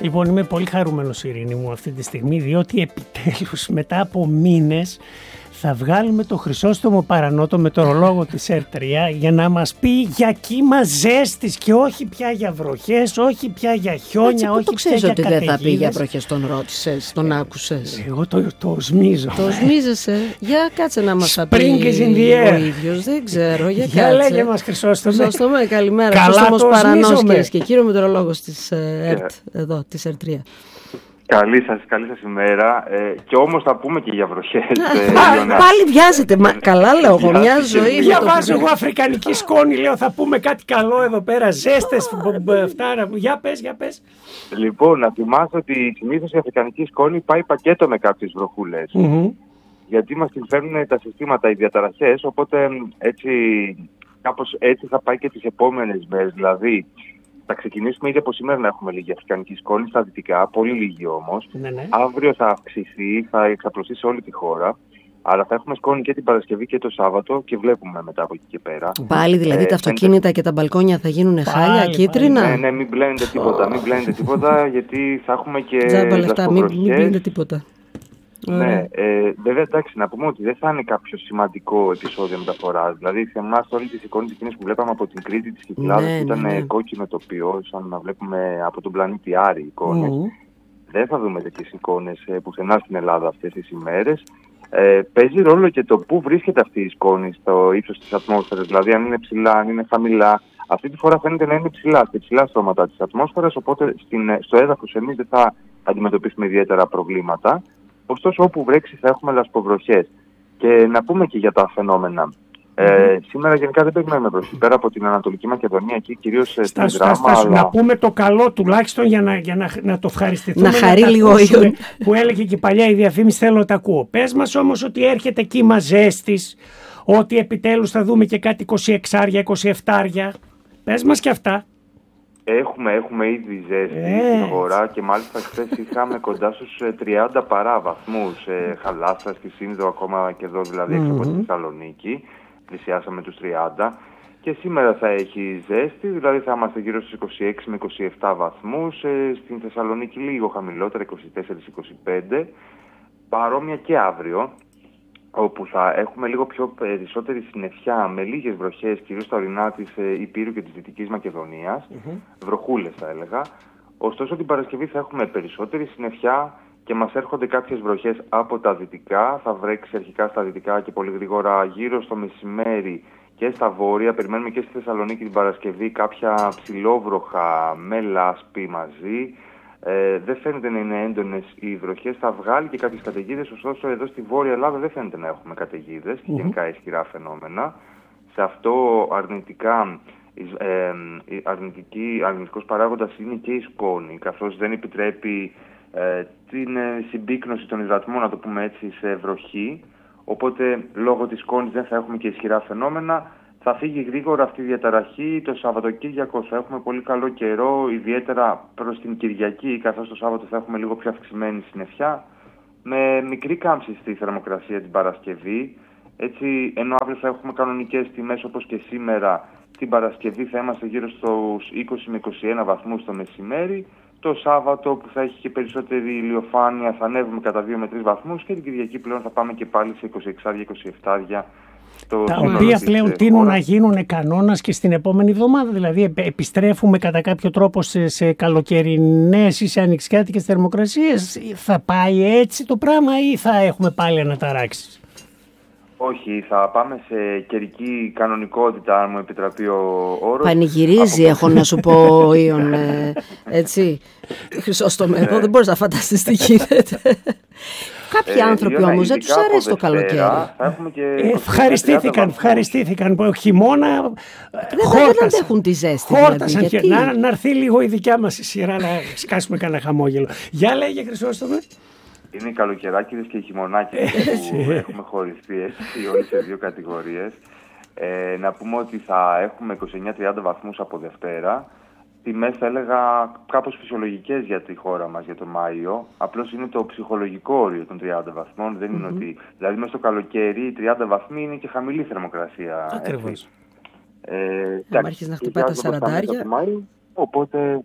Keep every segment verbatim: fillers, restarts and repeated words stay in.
Λοιπόν, είμαι πολύ χαρούμενος, Ειρήνη μου, αυτή τη στιγμή, διότι επιτέλους μετά από μήνες θα βγάλουμε το Χρυσόστομο Παρανότο μετεωρολόγο της Ερ τρία για να μας πει για κύμα ζέστης και όχι πια για βροχές, όχι πια για χιόνια, έτσι, όχι το πια για καταιγίδες. καταιγίδες. Ότι δεν θα πει για βροχές, τον ρώτησες, τον άκουσες? Εγώ το, το σμίζω. Το σμίζεσαι. Για κάτσε να μας τα πει ο ίδιος, δεν ξέρω. Για, για κάτσε. Λέγε μας, Χρυσόστομε. Χρυσόστομε, καλημέρα. Χρυσόστομος Παρανόσκες και κύριο μετεωρολόγος της ΕΡΤ, εδώ, της Ερ τρία. Καλή σας, καλή σας ημέρα. Ε, και όμως θα πούμε και για βροχές. ε, Πάλι βιάζεται. Μα, καλά λέω εγώ, μια ζωή. Διαβάζω εγώ αφρικανική σκόνη, λέω θα πούμε κάτι καλό εδώ πέρα. Ζέστες, φτάρα. Για πες, για πες. Λοιπόν, να θυμάσαι ότι συνήθως η αφρικανική σκόνη πάει πακέτο με κάποιες βροχούλες. Mm-hmm. Γιατί μας την φέρνουν τα συστήματα, οι διαταραχές, οπότε έτσι, κάπως έτσι θα πάει και τις επόμενες μέρες. Δηλαδή, θα ξεκινήσουμε ήδη από σήμερα να έχουμε λίγη αφρικανική σκόνη στα δυτικά, πολύ λίγη όμως. Ναι, ναι. Αύριο θα αυξηθεί, θα εξαπλωθεί σε όλη τη χώρα. Αλλά θα έχουμε σκόνη και την Παρασκευή και το Σάββατο και βλέπουμε μετά από εκεί και πέρα. Πάλι δηλαδή ε, τα αυτοκίνητα ε, και τα μπαλκόνια θα γίνουν χάλια, κίτρινα. Ναι, ναι, μην μπλένετε τίποτα, μην μπλένετε τίποτα, γιατί θα έχουμε και τζάμπα λεφτά, μην, μην μπλένετε τίποτα. Ναι, ε, βέβαια εντάξει, να πούμε ότι δεν θα είναι κάποιο σημαντικό επεισόδιο μεταφοράς. Δηλαδή, σε εμάς όλες τις εικόνες εκείνες που βλέπαμε από την Κρήτη, τις Κυκλάδες, ναι, ήταν ναι, ναι. κόκκινο τοπίο, σαν να βλέπουμε από τον πλανήτη Άρη εικόνες. Mm. Δεν θα δούμε τέτοιες εικόνες ε, πουθενά στην Ελλάδα αυτές τις ημέρες. Ε, παίζει ρόλο και το πού βρίσκεται αυτή η σκόνη στο ύψος της ατμόσφαιρας, δηλαδή αν είναι ψηλά, αν είναι χαμηλά. Αυτή τη φορά φαίνεται να είναι ψηλά, σε ψηλά στρώματα της ατμόσφαιρας, οπότε στην, στο έδαφος εμείς δεν θα αντιμετωπίσουμε ιδιαίτερα προβλήματα. Ωστόσο, όπου βρέξει θα έχουμε λασποβροχές. Και να πούμε και για τα φαινόμενα. Ε, σήμερα γενικά δεν περιμένουμε βροχή. Πέρα από την Ανατολική Μακεδονία, εκεί κυρίως στην Δράμα. Αλλά... Να πούμε το καλό τουλάχιστον για να, για να, να το ευχαριστηθούμε. Να χαρεί λίγο η... Που έλεγε και παλιά η διαφήμιση, θέλω να τα ακούω. Πες μας όμως ότι έρχεται κύμα ζέστης, ότι επιτέλους θα δούμε και κάτι είκοσι έξι, είκοσι επτά. Πες μας και αυτά. Έχουμε, έχουμε ήδη ζέστη ε. στην αγορά και μάλιστα χθες είχαμε κοντά στους τριάντα παρά βαθμούς. Ε, Χαλάστρα, στη Σύνδο, ακόμα και εδώ δηλαδή έξω mm-hmm. από τη Θεσσαλονίκη. Πλησιάσαμε τους τριάντα. Και σήμερα θα έχει ζέστη, δηλαδή θα είμαστε γύρω στους είκοσι έξι με είκοσι επτά βαθμούς. Ε, στην Θεσσαλονίκη λίγο χαμηλότερα, είκοσι τέσσερα με είκοσι πέντε. Παρόμοια και αύριο, όπου θα έχουμε λίγο πιο περισσότερη συννεφιά με λίγες βροχές, κυρίως στα ορεινά της ε, Υπήρου και της Δυτικής Μακεδονίας, mm-hmm. βροχούλες θα έλεγα. Ωστόσο την Παρασκευή θα έχουμε περισσότερη συννεφιά και μας έρχονται κάποιες βροχές από τα δυτικά. Θα βρέξει αρχικά στα δυτικά και πολύ γρήγορα γύρω στο μεσημέρι και στα βόρεια. Περιμένουμε και στη Θεσσαλονίκη την Παρασκευή κάποια ψηλόβροχα με λάσπη μαζί. Ε, δεν φαίνεται να είναι έντονες οι βροχές, θα βγάλει και κάποιες καταιγίδες, ωστόσο εδώ στη Βόρεια Ελλάδα δεν φαίνεται να έχουμε καταιγίδες και mm-hmm. γενικά ισχυρά φαινόμενα. Σε αυτό αρνητικά, ε, αρνητική, αρνητικός παράγοντας είναι και η σκόνη, καθώς δεν επιτρέπει ε, την ε, συμπίκνωση των υδατμών, να το πούμε έτσι, σε βροχή, οπότε λόγω της σκόνης δεν θα έχουμε και ισχυρά φαινόμενα. Θα φύγει γρήγορα αυτή η διαταραχή το Σαββατοκύριακο, θα έχουμε πολύ καλό καιρό, ιδιαίτερα προς την Κυριακή, καθώς το Σάββατο θα έχουμε λίγο πιο αυξημένη συννεφιά, με μικρή κάμψη στη θερμοκρασία την Παρασκευή. Έτσι, ενώ αύριο θα έχουμε κανονικές τιμές όπως και σήμερα, την Παρασκευή θα είμαστε γύρω στους είκοσι με είκοσι ένα βαθμούς το μεσημέρι. Το Σάββατο που θα έχει και περισσότερη ηλιοφάνεια θα ανέβουμε κατά δύο με τρεις βαθμούς και την Κυριακή πλέον θα πάμε και πάλι σε είκοσι έξι με είκοσι επτά. Το τα οποία πλέον τείνουν να γίνουν κανόνας και στην επόμενη εβδομάδα. Δηλαδή επιστρέφουμε κατά κάποιο τρόπο σε, σε καλοκαιρινές ή σε ανοιξιάτικες θερμοκρασίες. Θα πάει έτσι το πράγμα ή θα έχουμε πάλι αναταράξεις? Όχι, θα πάμε σε καιρική κανονικότητα, αν μου επιτραπεί ο όρος. Πανηγυρίζει, από... έχω να σου πω, Ιων, ε, έτσι. Χρυσόστομε, εδώ δεν μπορείς να φανταστείς τι γίνεται. Κάποιοι ε, άνθρωποι όμως δεν τους αρέσει το καλοκαίρι. Ε, ευχαριστήθηκαν, ευχαριστήθηκαν. Χειμώνα δεν αντέχουν τη ζέστη. Χόρτασαν δηλαδή, να, να έρθει λίγο η δικιά μας η σειρά να σκάσουμε κανένα χαμόγελο. Για λέγε, Χρυσόστομε. Είναι οι καλοκαιράκιδες και οι χειμωνάκιδες που έχουμε χωριστεί έτσι, όλοι σε δύο κατηγορίες. Ε, να πούμε ότι θα έχουμε είκοσι εννέα με τριάντα βαθμούς από Δευτέρα. Τιμές θα έλεγα κάπως φυσιολογικές για τη χώρα μας για τον Μάιο. Απλώς είναι το ψυχολογικό όριο των τριάντα βαθμών. Δεν είναι mm-hmm. ότι. Δηλαδή μέσα στο καλοκαίρι οι τριάντα βαθμοί είναι και χαμηλή θερμοκρασία. Ακριβώς. Ε, να αρχίσει να χτυπάει τα σαραντάρια. Οπότε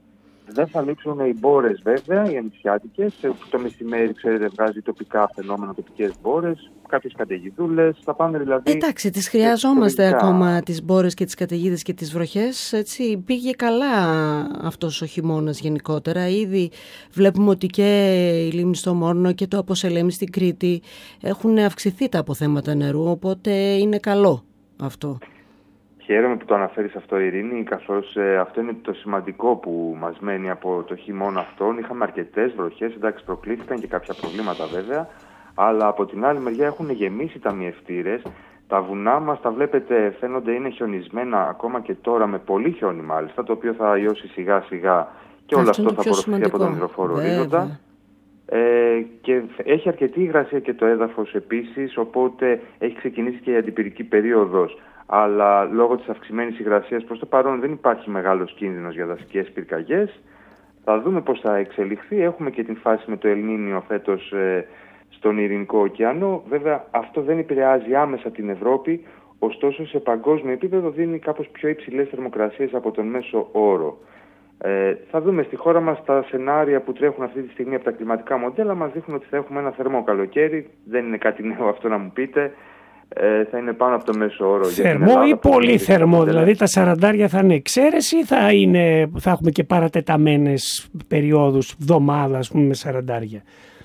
Δεν θα ανοίξουν οι μπόρες βέβαια, οι ανοιξιάτικες. Το μεσημέρι, ξέρετε, βγάζει τοπικά φαινόμενα, τοπικές μπόρες, κάποιες καταιγιδούλες. Θα πάνε δηλαδή. Εντάξει, τις χρειαζόμαστε ακόμα τις μπόρες και τις καταιγίδες και τις βροχές. Έτσι, πήγε καλά αυτός ο χειμώνας γενικότερα. Ήδη βλέπουμε ότι και η λίμνη στο Μόρνο και το Αποσελέμι στην Κρήτη έχουν αυξηθεί τα αποθέματα νερού, οπότε είναι καλό αυτό. Χαίρομαι που το αναφέρεις αυτό, Ειρήνη, καθώς ε, αυτό είναι το σημαντικό που μας μένει από το χειμώνα αυτόν. Είχαμε αρκετές βροχές, εντάξει, προκλήθηκαν και κάποια προβλήματα βέβαια, αλλά από την άλλη μεριά έχουν γεμίσει τα μιευτήρες. Τα βουνά μας, τα βλέπετε, φαίνονται είναι χιονισμένα ακόμα και τώρα, με πολύ χιόνι μάλιστα, το οποίο θα ιώσει σιγά σιγά και όλο αυτό, αυτό θα απορροφηθεί από τον υδροφόρο ορίζοντα. Ε, και έχει αρκετή υγρασία και το έδαφος επίσης, οπότε έχει ξεκινήσει και η αντιπυρική περίοδος. Αλλά λόγω της αυξημένης υγρασίας προς το παρόν δεν υπάρχει μεγάλος κίνδυνος για δασικές πυρκαγιές. Θα δούμε πώς θα εξελιχθεί. Έχουμε και την φάση με το Ελνίνιο φέτος ε, στον Ειρηνικό ωκεανό. Βέβαια αυτό δεν επηρεάζει άμεσα την Ευρώπη, ωστόσο σε παγκόσμιο επίπεδο δίνει κάπως πιο υψηλές θερμοκρασίες από τον μέσο όρο. Ε, θα δούμε στη χώρα μας τα σενάρια που τρέχουν αυτή τη στιγμή από τα κλιματικά μοντέλα μας δείχνουν ότι θα έχουμε ένα θερμό καλοκαίρι. Δεν είναι κάτι νέο αυτό να μου πείτε. Ε, θα είναι πάνω από το μέσο όρο. Θερμό ή πολύ θερμό, δηλαδή τα σαραντάρια θα είναι εξαίρεση ή θα, είναι, θα έχουμε και παρατεταμένες περιόδους, εβδομάδα ας πούμε με σαραντάρια?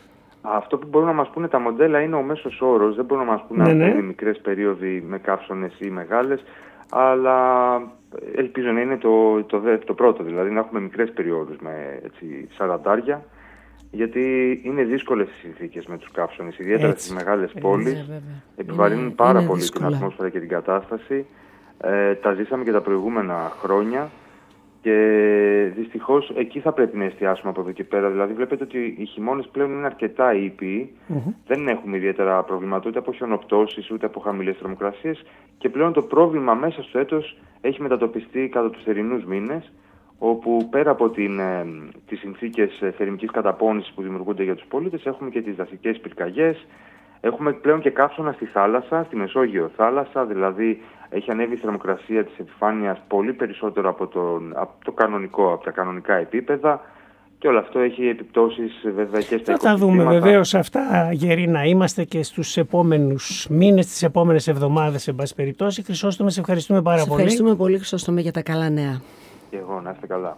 Αυτό που μπορούν να μας πούνε τα μοντέλα είναι ο μέσος όρος. Δεν μπορούν να μας πούνε ναι, αν ναι. είναι μικρές περίοδοι με καύσωνες ή μεγάλες, αλλά ελπίζω να είναι το, το, το, το πρώτο, δηλαδή να έχουμε μικρές περιόδους με έτσι, σαραντάρια. Γιατί είναι δύσκολες οι συνθήκες με τους καύσωνες, ιδιαίτερα στις μεγάλες πόλεις. Είναι, επιβαρύνουν είναι, πάρα είναι πολύ δύσκολα. Την ατμόσφαιρα και την κατάσταση. Ε, τα ζήσαμε και τα προηγούμενα χρόνια και δυστυχώς εκεί θα πρέπει να εστιάσουμε από εδώ και πέρα. Δηλαδή βλέπετε ότι οι χειμώνες πλέον είναι αρκετά ήπιοι. Mm-hmm. Δεν έχουμε ιδιαίτερα προβλήματα ούτε από χιονοπτώσεις ούτε από χαμηλές θερμοκρασίες και πλέον το πρόβλημα μέσα στο έτος έχει μετατοπιστεί κατά τους θερινούς μήνες, όπου πέρα από την, ε, τις συνθήκες θερμικής καταπώνησης που δημιουργούνται για τους πολίτες, έχουμε και τις δασικές πυρκαγιές, έχουμε πλέον και καύσωνα στη θάλασσα, στη Μεσόγειο θάλασσα, δηλαδή έχει ανέβει η θερμοκρασία της επιφάνειας πολύ περισσότερο από, τον, από το κανονικό, από τα κανονικά επίπεδα και όλο αυτό έχει επιπτώσεις βέβαια και στα οικοσυστήματα. Θα τα δούμε βεβαίως αυτά, Γερή, να είμαστε και στους επόμενους μήνες, τις επόμενες εβδομάδες, σε πάση περιπτώσει. Χρυσόστομε, σε ευχαριστούμε πάρα σε πολύ. Ευχαριστούμε πολύ, Χρυσόστομε, για τα καλά νέα. Και εγώ, να είστε καλά.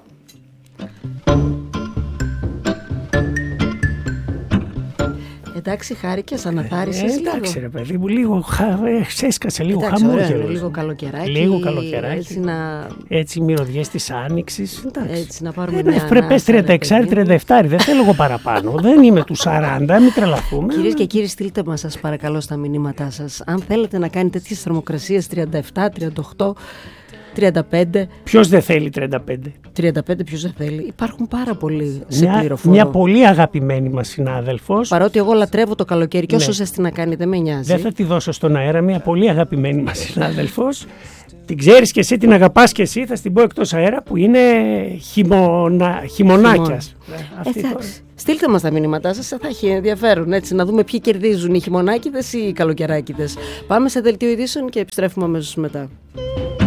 Εντάξει, χάρηκες, αναθάρισες ε, λίγο. Εντάξει ρε παιδί μου, λίγο χα... έσκασε λίγο εντάξει, χαμόγελος. Λίγο καλοκαιράκι. Λίγο καλοκαιράκι. Έτσι, να... έτσι μυρωδιές της Άνοιξης. Έτσι να πάρουμε ε, μια ανάσα. Πρέπει τριάντα έξι τριάντα επτά, δεν θέλω εγώ παραπάνω. Δεν είμαι του σαράντα, μην τρελαθούμε. Κυρίες και κύριοι, στείλτε μας σας παρακαλώ στα μηνύματά σας. Αν θέλετε να κάνετε τέτοιες θερμοκρασίες τριάντα επτά, τριάντα οκτώ, τριάντα πέντε. Ποιος δεν θέλει τριάντα πέντε? τριάντα πέντε ποιος δεν θέλει? Υπάρχουν πάρα πολλοί σε μια, πληροφορώ. Μια πολύ αγαπημένη μας συνάδελφος. Παρότι εγώ λατρεύω το καλοκαίρι και όσο ναι. ζέστη να κάνει δεν με νοιάζει. Δεν θα τη δώσω στον αέρα. Μια πολύ αγαπημένη μας συνάδελφος. Την ξέρεις και εσύ, την αγαπάς και εσύ, θα την πω εκτός αέρα, που είναι χειμωνα, χειμωνάκιας. Ε, στείλτε μας τα μηνύματά σας, θα έχει ενδιαφέρον έτσι, να δούμε ποιοι κερδίζουν, οι χειμωνάκηδες ή οι καλοκαιράκηδες. Πάμε σε δελτίο ειδήσεων και επιστρέφουμε αμέσως μετά.